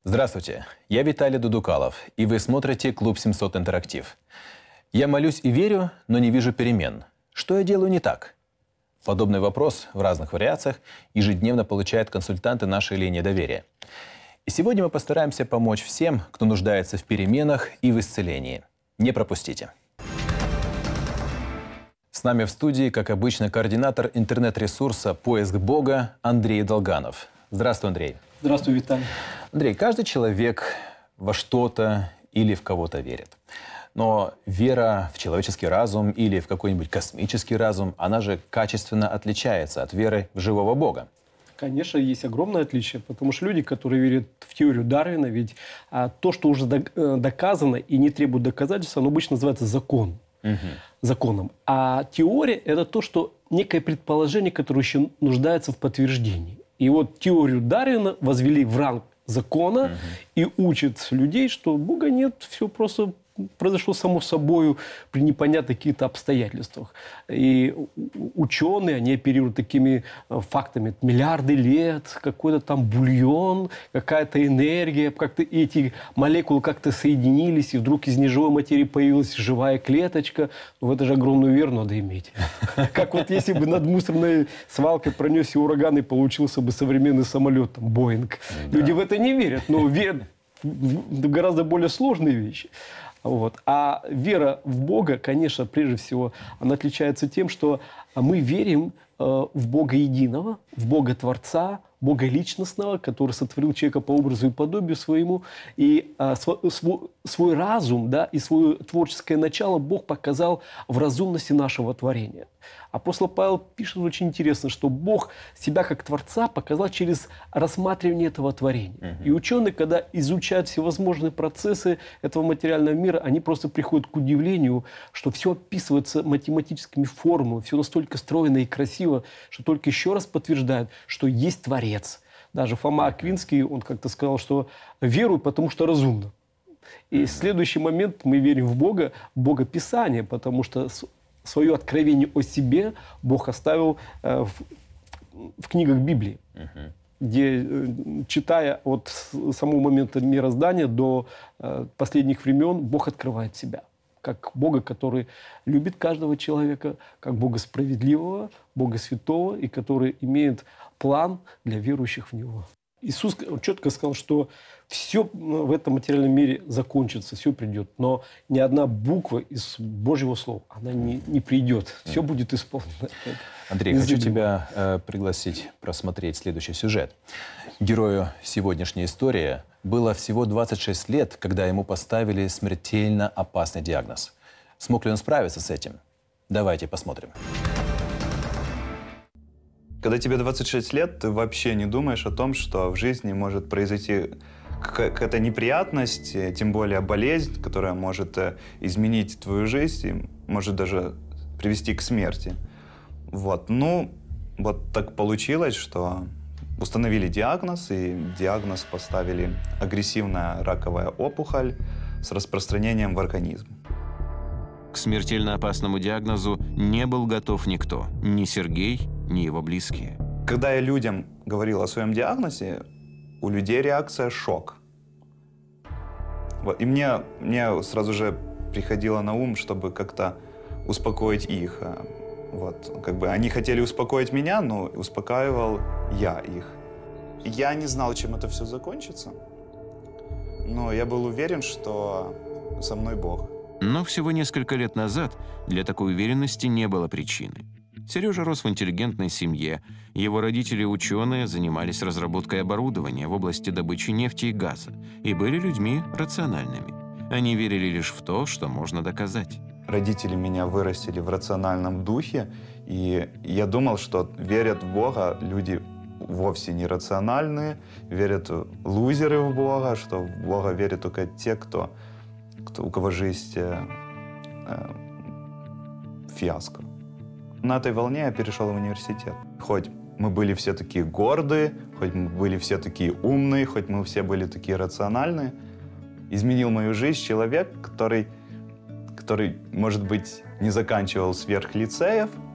Здравствуйте, я Виталий Дудукалов, и вы смотрите «Клуб 700 Интерактив». Я молюсь и верю, но не вижу перемен. Что я делаю не так? Подобный вопрос в разных вариациях ежедневно получают консультанты нашей линии доверия. И сегодня мы постараемся помочь всем, кто нуждается в переменах и в исцелении. Не пропустите. С нами в студии, как обычно, координатор интернет-ресурса «Поиск Бога» Андрей Долганов. Здравствуй, Андрей. Здравствуй, Виталий. Андрей, каждый человек во что-то или в кого-то верит. Но вера в человеческий разум или в какой-нибудь космический разум, она же качественно отличается от веры в живого Бога. Конечно, есть огромное отличие, потому что люди, которые верят в теорию Дарвина, ведь то, что уже доказано и не требует доказательств, оно обычно называется законом. А теория – это то, что некое предположение, которое еще нуждается в подтверждении. И вот теорию Дарвина возвели в ранг закона и учат людей, что Бога нет, все просто произошло само собой при непонятных каких-то обстоятельствах. И ученые, они оперируют такими фактами. Миллиарды лет, какой-то там бульон, какая-то энергия, как-то эти молекулы как-то соединились, и вдруг из неживой материи появилась живая клеточка. В это же огромную веру надо иметь. Как вот если бы над мусорной свалкой пронесся ураган и получился бы современный самолет, там, Боинг. Люди в это не верят, но верят в гораздо более сложные вещи. Вот. А вера в Бога, конечно, прежде всего, она отличается тем, что мы верим в Бога единого, в Бога Творца, Бога личностного, который сотворил человека по образу и подобию своему. И свой разум, да, и свое творческое начало Бог показал в разумности нашего творения. Апостол Павел пишет очень интересно, что Бог себя как Творца показал через рассматривание этого творения. И ученые, когда изучают всевозможные процессы этого материального мира, они просто приходят к удивлению, что все описывается математическими формулами, все настолько стройно и красиво, что только еще раз подтверждает, что есть Творец. Даже Фома Аквинский, он как-то сказал, что веруй, потому что разумно. И в следующий момент мы верим в Бога Писания, потому что свое откровение о себе Бог оставил в книгах Библии, где, читая от самого момента мироздания до последних времен, Бог открывает себя как Бога, который любит каждого человека, как Бога справедливого, Бога святого, и который имеет план для верующих в Него. Иисус четко сказал, что все в этом материальном мире закончится, все придет, но ни одна буква из Божьего Слова, она не придет, все будет исполнено. Андрей, хочу тебя пригласить просмотреть следующий сюжет. Герою сегодняшней истории было всего 26 лет, когда ему поставили смертельно опасный диагноз. Смог ли он справиться с этим? Давайте посмотрим. Когда тебе 26 лет, ты вообще не думаешь о том, что в жизни может произойти какая-то неприятность, тем более болезнь, которая может изменить твою жизнь и может даже привести к смерти. Вот. Ну, вот так получилось, что установили диагноз, и диагноз поставили агрессивная раковая опухоль с распространением в организм. К смертельно опасному диагнозу не был готов никто, ни Сергей, ни его близкие. Когда я людям говорил о своем диагнозе, у людей реакция шок. Вот. И мне сразу же приходило на ум, чтобы как-то успокоить их. Вот. Как бы они хотели успокоить меня, но успокаивал я их. Я не знал, чем это все закончится, но я был уверен, что со мной Бог. Но всего несколько лет назад для такой уверенности не было причины. Сережа рос в интеллигентной семье. Его родители, ученые, занимались разработкой оборудования в области добычи нефти и газа и были людьми рациональными. Они верили лишь в то, что можно доказать. Родители меня вырастили в рациональном духе, и я думал, что верят в Бога люди вовсе не рациональные, верят лузеры в Бога, что в Бога верят только те, у кого жизнь фиаско. На этой волне я перешел в университет. Хоть мы были все такие гордые, хоть мы были все такие умные, хоть мы все были такие рациональные, изменил мою жизнь человек, который, может быть, не заканчивал сверхлицеев,